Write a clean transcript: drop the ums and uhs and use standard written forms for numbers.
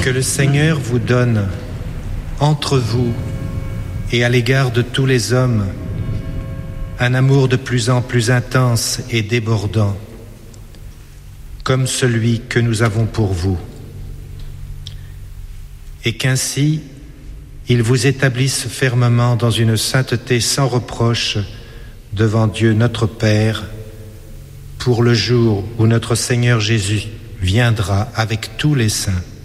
Que le Seigneur vous donne, entre vous et à l'égard de tous les hommes, un amour de plus en plus intense et débordant, comme celui que nous avons pour vous. Et qu'ainsi, il vous établisse fermement dans une sainteté sans reproche devant Dieu notre Père, pour le jour où notre Seigneur Jésus viendra avec tous les saints.